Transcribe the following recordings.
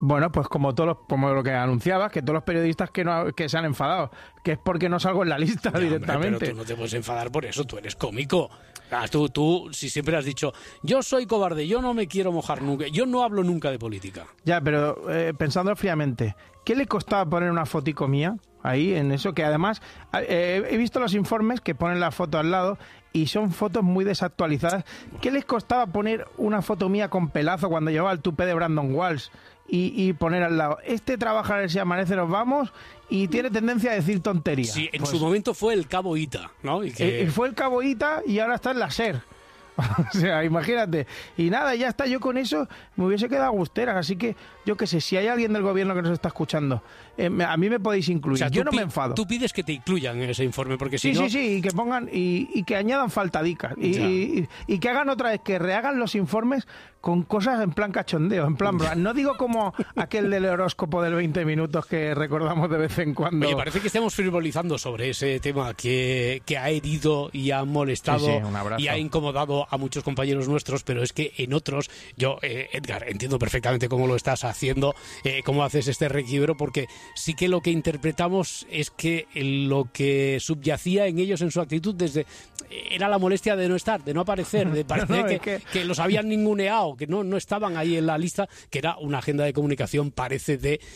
Bueno, pues como lo que anunciabas, que todos los periodistas que se han enfadado, que es porque no salgo en la lista directamente. Hombre, pero tú no te puedes enfadar por eso, tú eres cómico. Tú si siempre has dicho, yo soy cobarde, yo no me quiero mojar nunca, yo no hablo nunca de política. Ya, pero pensándolo fríamente, ¿qué le costaba poner una fotico mía ahí en eso? Que además he visto los informes que ponen la foto al lado y son fotos muy desactualizadas. ¿Qué les costaba poner una foto mía con pelazo cuando llevaba el tupé de Brandon Walsh y poner al lado, este trabaja en el Si Amanece Nos Vamos y tiene tendencia a decir tonterías? Sí, en su momento fue el Cabo Ita, ¿no? Fue el Cabo Ita y ahora está en la SER. O sea, imagínate. Y nada, ya está, yo con eso me hubiese quedado agustera. Así que, yo qué sé, si hay alguien del gobierno que nos está escuchando, a mí me podéis incluir. O sea, yo no me enfado. Tú pides que te incluyan en ese informe, porque si no... Sí, y que pongan, y que añadan faltadicas. Y que hagan otra vez, que rehagan los informes con cosas en plan cachondeo, en plan... No digo como aquel del horóscopo del 20 minutos que recordamos de vez en cuando. Oye, parece que estamos frivolizando sobre ese tema que ha herido y ha molestado y ha incomodado a muchos compañeros nuestros, pero es que en otros, yo, Edgar, entiendo perfectamente cómo lo estás haciendo, cómo haces este requiebro, porque sí que lo que interpretamos es que lo que subyacía en ellos, en su actitud, era la molestia de no estar, de no aparecer, de parecer que los habían ninguneado, que no estaban ahí en la lista, que era una agenda de comunicación, parece,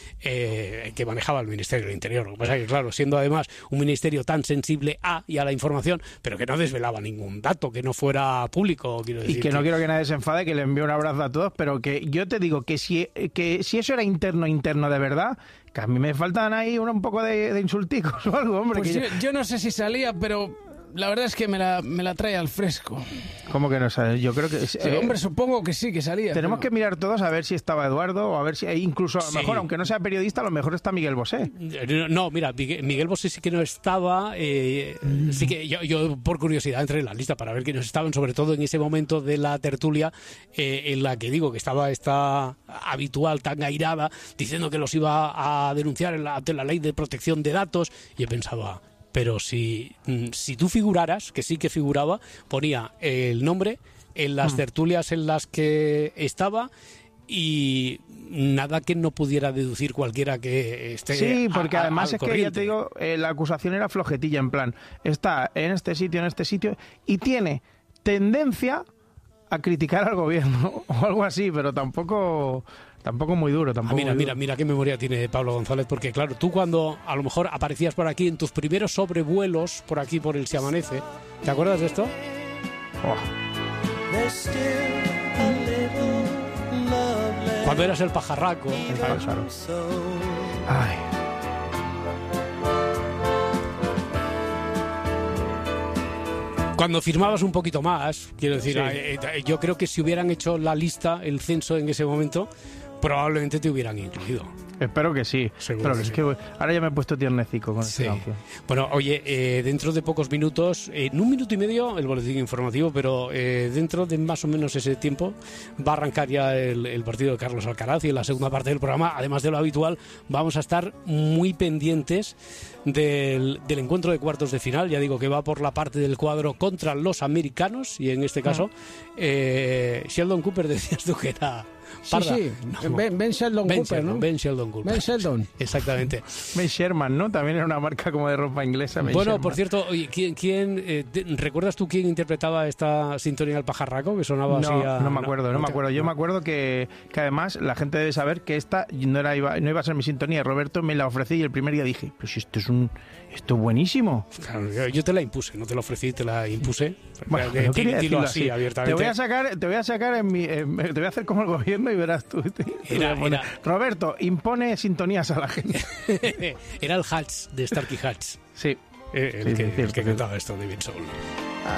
que manejaba el Ministerio del Interior. Lo que pasa es que, claro, siendo además un ministerio tan sensible a la información, pero que no desvelaba ningún dato, que no fuera público, quiero decir. Y que no quiero que nadie se enfade, que le envío un abrazo a todos, pero que yo te digo que si eso era interno de verdad, que a mí me faltan ahí un poco de insulticos o algo, hombre. Pues yo no sé si salía, pero la verdad es que me la trae al fresco. ¿Cómo que no sabes? Yo creo que... Sí, hombre, supongo que sí, que salía. Tenemos que mirar todos a ver si estaba Eduardo, o a ver si incluso, a lo mejor, aunque no sea periodista, a lo mejor está Miguel Bosé. No, mira, Miguel Bosé sí que no estaba. Sí que yo, por curiosidad, entré en la lista para ver quiénes estaban, sobre todo en ese momento de la tertulia en la que digo que estaba esta habitual tan airada, diciendo que los iba a denunciar ante la ley de protección de datos, y yo pensaba... Pero si tú figuraras, que sí que figuraba, ponía el nombre en las tertulias en las que estaba y nada que no pudiera deducir cualquiera que esté. Sí, porque además es corriente. Que ya te digo, la acusación era flojetilla, en plan, está en este sitio, y tiene tendencia a criticar al gobierno o algo así, pero tampoco muy duro. Mira qué memoria tiene Pablo González, porque claro, tú cuando a lo mejor aparecías por aquí en tus primeros sobrevuelos por aquí por el Si Amanece, ¿te acuerdas de esto? Cuando eras el pajarraco. El pájaro. Ay. Cuando firmabas un poquito más, quiero decir, yo creo que si hubieran hecho la lista, el censo en ese momento, probablemente te hubieran incluido. Espero que sí. Seguro que es sí. que ahora ya me he puesto tiernecico con esta canción. Bueno, oye, dentro de pocos minutos, en 1 minuto y medio, el boletín informativo, pero dentro de más o menos ese tiempo va a arrancar ya el partido de Carlos Alcaraz, y en la segunda parte del programa, además de lo habitual, vamos a estar muy pendientes del encuentro de cuartos de final. Ya digo que va por la parte del cuadro contra los americanos, y en este caso Sheldon Cooper, decías tú que era... Parda. Sí. No. Ben Sheldon Cooper, ¿no? Ben Sheldon Cooper. Ben Sheldon. Exactamente. Ben Sherman, ¿no? También era una marca como de ropa inglesa. Ben Bueno, Sherman. por cierto, oye, ¿recuerdas tú quién interpretaba esta sintonía del pajarraco? Que sonaba así a... No me acuerdo. Yo me acuerdo que además la gente debe saber que esta no iba a ser mi sintonía. Roberto me la ofrecí y el primer día dije, pues si esto es buenísimo. Claro, yo te la impuse, no te la ofrecí, te la impuse. Bueno, no quería decirlo así abiertamente. Te voy a sacar te voy a hacer como el gobierno y verás tú. Roberto, impone sintonías a la gente. Era el Hutch de Starkey Hutch. Sí. El que cantaba esto de Ben Soul.